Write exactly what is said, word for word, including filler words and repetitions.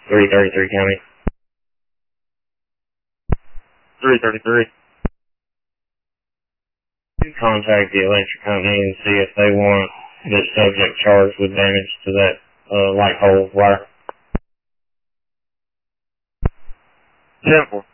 three thirty-three County. three thirty-three. Contact the electric company and see if they want this subject charged with damage to that uh, light pole wire. Simple.